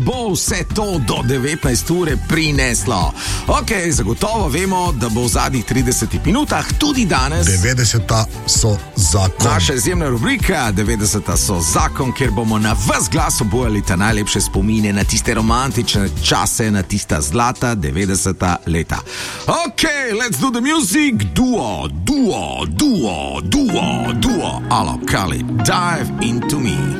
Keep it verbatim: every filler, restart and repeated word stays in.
bo vse to do devetnajst ure prineslo. Ok, zagotovo vemo, da bo v zadnjih tridesetih minutah tudi danes devetdeseta so zakon. Naša izjemna rubrika devetdeseta so zakon, kjer bomo na ves glas obujali ta najlepše spomine na tiste romantične čase, na tista zlata devetdeseta leta. Ok, let's do the music. Duo, duo, duo, duo, duo. Alo, Kali, dive into me.